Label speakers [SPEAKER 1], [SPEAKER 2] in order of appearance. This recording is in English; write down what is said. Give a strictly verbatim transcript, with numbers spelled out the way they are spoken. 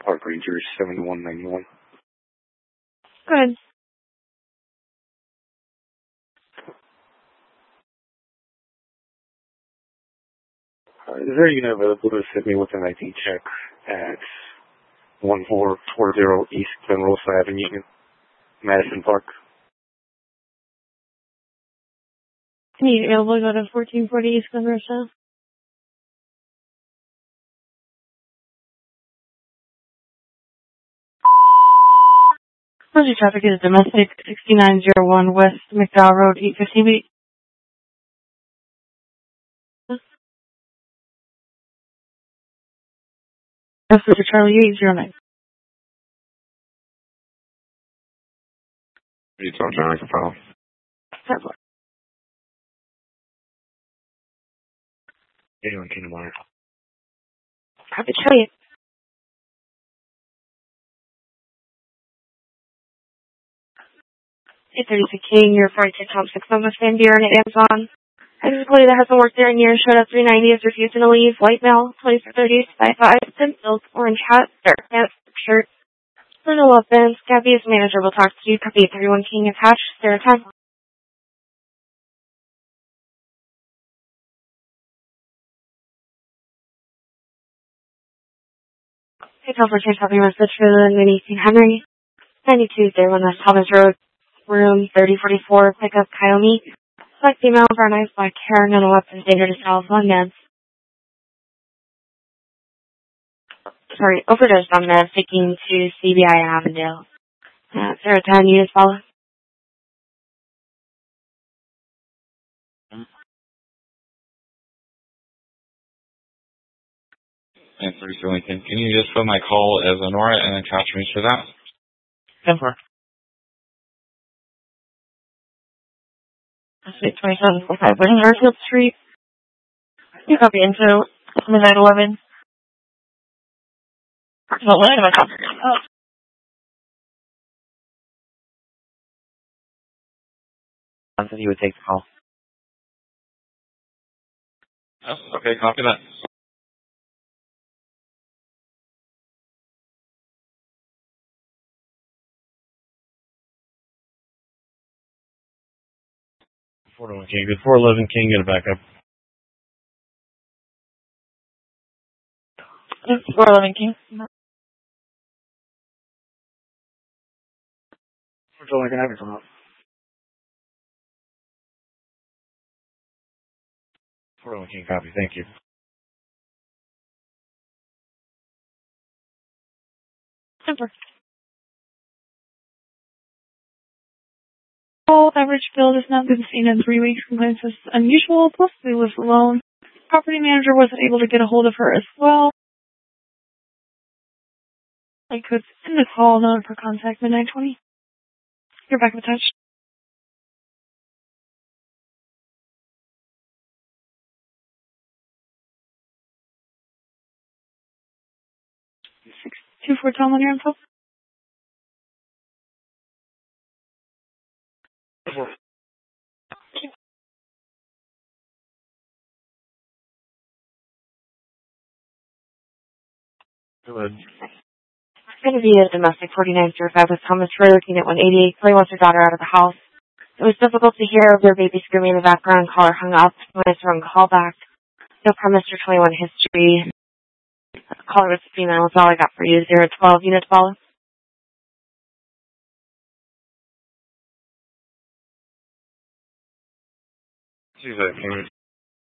[SPEAKER 1] Park Rangers seventy-one ninety-one.
[SPEAKER 2] Good.
[SPEAKER 1] Uh, is there a unit available to assist me with an I D check at one four four zero East Penrose Avenue, Madison Park?
[SPEAKER 2] Need available to go to fourteen forty East Glen Rosa. Emergency traffic is domestic sixty-nine oh one West McDowell Road, eight fifteen B. That's for Charlie eight zero nine.
[SPEAKER 1] You told John I can follow. Anyone came tomorrow.
[SPEAKER 2] Happy to show you. eight thirty-six King, you're referring to Tom six Thomas Van Buren at Amazon. I just employee that hasn't worked there in years, showed up three ninety, is refusing to leave, white male, twenty-four thirty, five five, thin silk, orange hat, dark pants, shirt. For no love bands, Gabby as manager will talk to you. Copy eight thirty-one King attached, Sarah time. Hey, tell for change copy message for the mini Saint Henry. ninety-two zero one West Thomas Road, room thirty forty-four, pickup Kyome. Select female, brown eyes, black hair, no weapons, danger to self, one meds. Sorry, overdosed on meds, taking to C B I in Avondale. Uh, Sarah ten, units follow.
[SPEAKER 3] Answer to Lincoln. Can you just put my call as Honora and attach me to that?
[SPEAKER 2] ten four. That's twenty-seven forty-five, West Northfield Street. You copy info, midnight eleven. Well, what am I talking about? I said he would take the call.
[SPEAKER 3] Oh, okay, copy that.
[SPEAKER 1] four oh one King, good four eleven King, get a backup.
[SPEAKER 2] four eleven King.
[SPEAKER 1] That's all I can have it from. four oh one King, copy, thank you.
[SPEAKER 2] Super. All average bill has not been seen in three weeks. Complaints is unusual, plus we was alone. Property manager wasn't able to get a hold of her as well. I could send a call note for contact midnight twenty. You're back in touch. six two four Tom on your info.
[SPEAKER 1] Go ahead.
[SPEAKER 2] It's going to be a domestic forty-nine oh five with Thomas Roy looking at one eighty-eight. Chloe wants her daughter out of the house. It was difficult to hear their baby screaming in the background. Caller hung up. Minutes run call back. No promise for twenty-one history. Caller was a female. That's all I got for you. zero twelve units follow.
[SPEAKER 1] See that, King.